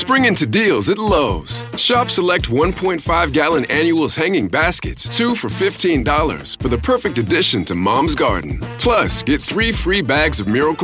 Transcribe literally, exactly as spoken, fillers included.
Spring into deals at Lowe's. Shop select one point five gallon annuals hanging baskets, two for fifteen dollars, for the perfect addition to Mom's Garden. Plus, get three free bags of Miracle